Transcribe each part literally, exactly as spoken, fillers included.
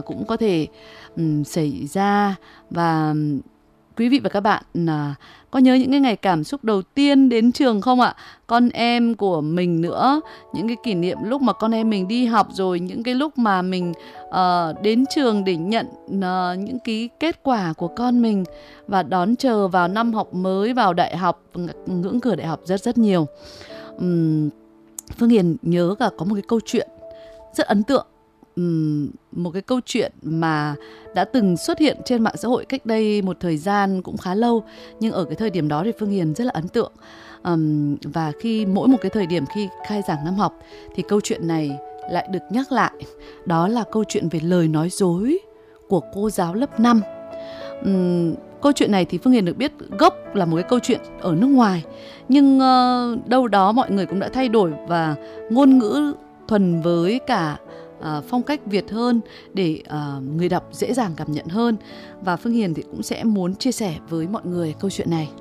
cũng có thể um, xảy ra. Và um, quý vị và các bạn à, có nhớ những cái ngày cảm xúc đầu tiên đến trường không ạ? Con em của mình nữa, những cái kỷ niệm lúc mà con em mình đi học, rồi những cái lúc mà mình uh, đến trường để nhận uh, những cái kết quả của con mình và đón chờ vào năm học mới, vào đại học, ngưỡng cửa đại học rất rất nhiều. Um, Phương Hiền nhớ cả có một cái câu chuyện rất ấn tượng. Um, một cái câu chuyện mà đã từng xuất hiện trên mạng xã hội cách đây một thời gian cũng khá lâu, nhưng ở cái thời điểm đó thì Phương Hiền rất là ấn tượng. Um, và khi mỗi một cái thời điểm khi khai giảng năm học thì câu chuyện này lại được nhắc lại. Đó là câu chuyện về lời nói dối của cô giáo lớp năm. um, Câu chuyện này thì Phương Hiền được biết gốc là một cái câu chuyện ở nước ngoài, nhưng uh, đâu đó mọi người cũng đã thay đổi và ngôn ngữ thuần với cả Uh, phong cách Việt hơn để uh, người đọc dễ dàng cảm nhận hơn. Và Phương Hiền thì cũng sẽ muốn chia sẻ với mọi người câu chuyện này.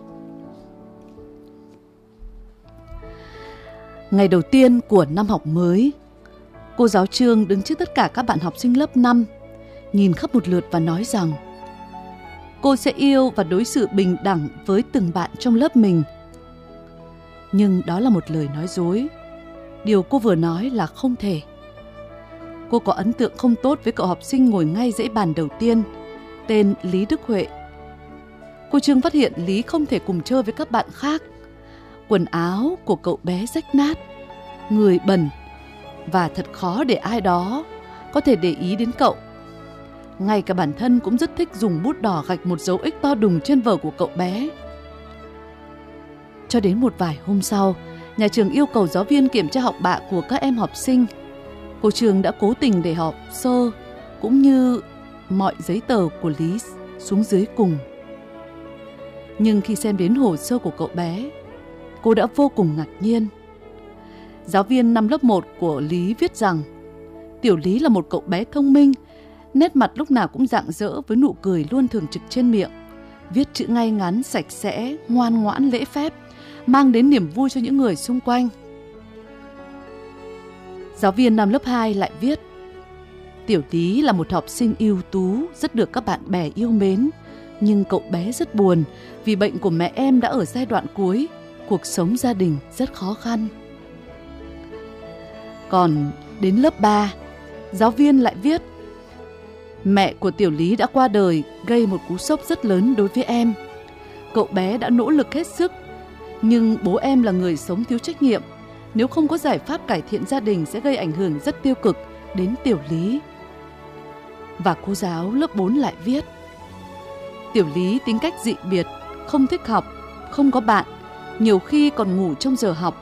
Ngày đầu tiên của năm học mới, cô giáo Trương đứng trước tất cả các bạn học sinh lớp năm, nhìn khắp một lượt và nói rằng cô sẽ yêu và đối xử bình đẳng với từng bạn trong lớp mình. Nhưng đó là một lời nói dối. Điều cô vừa nói là không thể. Cô có ấn tượng không tốt với cậu học sinh ngồi ngay dãy bàn đầu tiên, tên Lý Đức Huệ. Cô Trương phát hiện Lý không thể cùng chơi với các bạn khác. Quần áo của cậu bé rách nát, người bẩn, và thật khó để ai đó có thể để ý đến cậu. Ngay cả bản thân cũng rất thích dùng bút đỏ gạch một dấu X to đùng trên vở của cậu bé. Cho đến một vài hôm sau, nhà trường yêu cầu giáo viên kiểm tra học bạ của các em học sinh. Cô Trương đã cố tình để họp sơ cũng như mọi giấy tờ của Lý xuống dưới cùng. Nhưng khi xem đến hồ sơ của cậu bé, cô đã vô cùng ngạc nhiên. Giáo viên năm lớp một của Lý viết rằng Tiểu Lý là một cậu bé thông minh, nét mặt lúc nào cũng rạng rỡ với nụ cười luôn thường trực trên miệng, viết chữ ngay ngắn, sạch sẽ, ngoan ngoãn, lễ phép, mang đến niềm vui cho những người xung quanh. Giáo viên năm lớp hai lại viết Tiểu Lý là một học sinh ưu tú, rất được các bạn bè yêu mến, nhưng cậu bé rất buồn vì bệnh của mẹ em đã ở giai đoạn cuối, cuộc sống gia đình rất khó khăn. Còn đến lớp ba, giáo viên lại viết mẹ của Tiểu Lý đã qua đời, gây một cú sốc rất lớn đối với em. Cậu bé đã nỗ lực hết sức, nhưng bố em là người sống thiếu trách nhiệm. Nếu không có giải pháp cải thiện gia đình sẽ gây ảnh hưởng rất tiêu cực đến Tiểu Lý. Và cô giáo lớp bốn lại viết Tiểu Lý tính cách dị biệt, không thích học, không có bạn, nhiều khi còn ngủ trong giờ học.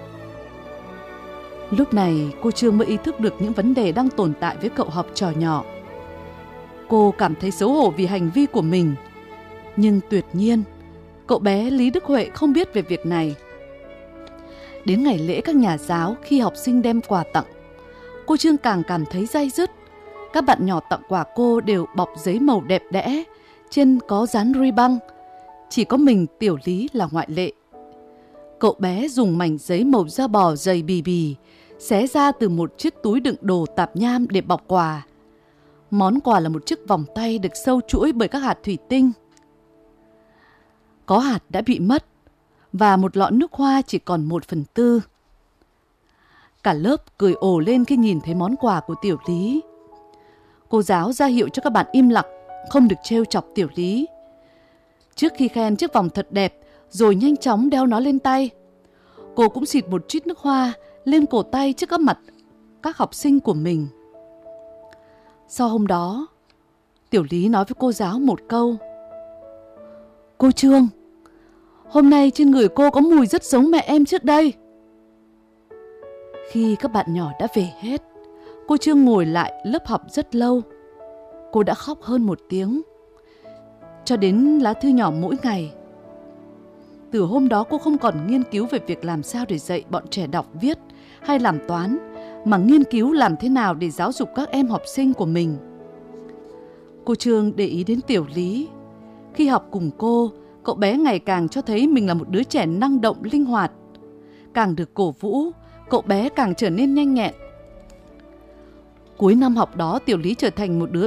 Lúc này cô Trương mới ý thức được những vấn đề đang tồn tại với cậu học trò nhỏ. Cô cảm thấy xấu hổ vì hành vi của mình, nhưng tuyệt nhiên cậu bé Lý Đức Huệ không biết về việc này. Đến ngày lễ các nhà giáo, khi học sinh đem quà tặng, cô Trương càng cảm thấy day dứt. Các bạn nhỏ tặng quà cô đều bọc giấy màu đẹp đẽ, trên có dán ruy băng. Chỉ có mình Tiểu Lý là ngoại lệ. Cậu bé dùng mảnh giấy màu da bò dày bì bì, xé ra từ một chiếc túi đựng đồ tạp nham để bọc quà. Món quà là một chiếc vòng tay được sâu chuỗi bởi các hạt thủy tinh. Có hạt đã bị mất, và một lọ nước hoa chỉ còn một phần tư. Cả lớp cười ồ lên khi nhìn thấy món quà của Tiểu Lý. Cô giáo ra hiệu cho các bạn im lặng, không được trêu chọc Tiểu Lý. Trước khi khen chiếc vòng thật đẹp, rồi nhanh chóng đeo nó lên tay, cô cũng xịt một trít nước hoa lên cổ tay trước các mặt các học sinh của mình. Sau hôm đó, Tiểu Lý nói với cô giáo một câu: Cô Trương, hôm nay trên người cô có mùi rất giống mẹ em trước đây. Khi các bạn nhỏ đã về hết, cô Trương ngồi lại lớp học rất lâu. Cô đã khóc hơn một tiếng, cho đến lá thư nhỏ mỗi ngày. Từ hôm đó cô không còn nghiên cứu về việc làm sao để dạy bọn trẻ đọc viết hay làm toán, mà nghiên cứu làm thế nào để giáo dục các em học sinh của mình. Cô Trương để ý đến Tiểu Lý. Khi học cùng cô, cậu bé ngày càng cho thấy mình là một đứa trẻ năng động, linh hoạt. Càng được cổ vũ, cậu bé càng trở nên nhanh nhẹn. Cuối năm học đó, Tiểu Lý trở thành một đứa